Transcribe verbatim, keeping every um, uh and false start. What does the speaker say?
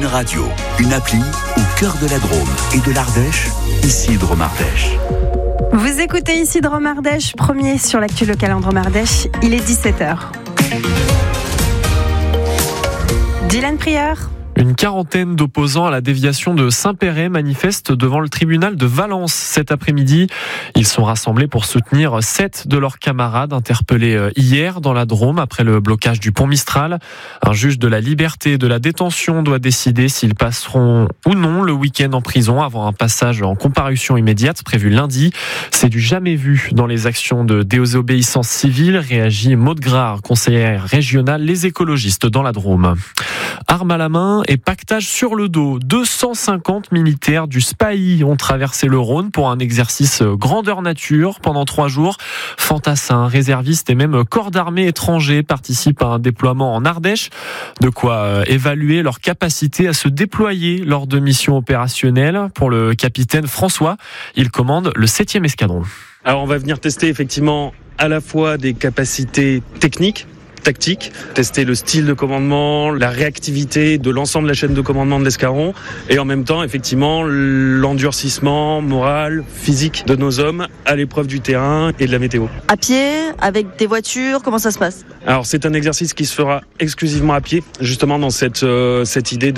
radio, une appli au cœur de la Drôme et de l'Ardèche, ici Drôme Ardèche. Vous écoutez ici Drôme Ardèche, premier sur l'actu local en Drôme Ardèche, il est dix-sept heures. Dylan Prieur. Une quarantaine d'opposants à la déviation de Saint-Péret manifestent devant le tribunal de Valence cet après-midi. Ils sont rassemblés pour soutenir sept de leurs camarades interpellés hier dans la Drôme après le blocage du pont Mistral. Un juge de la liberté et de la détention doit décider s'ils passeront ou non le week-end en prison avant un passage en comparution immédiate prévu lundi. C'est du jamais vu dans les actions de désobéissance civile, réagit Maude Grard, conseillère régionale Les Écologistes dans la Drôme. Armes à la main et pactage sur le dos. deux cent cinquante militaires du S P A I ont traversé le Rhône pour un exercice grandeur nature pendant trois jours. Fantassins, réservistes et même corps d'armée étrangers participent à un déploiement en Ardèche. De quoi évaluer leur capacité à se déployer lors de missions opérationnelles. Pour le capitaine François, il commande le septième escadron. Alors on va venir tester effectivement à la fois des capacités techniques, tactique, tester le style de commandement, la réactivité de l'ensemble de la chaîne de commandement de l'escadron et en même temps effectivement l'endurcissement moral, physique de nos hommes à l'épreuve du terrain et de la météo. À pied, avec des voitures, comment ça se passe ? Alors c'est un exercice qui se fera exclusivement à pied, justement dans cette, euh, cette idée de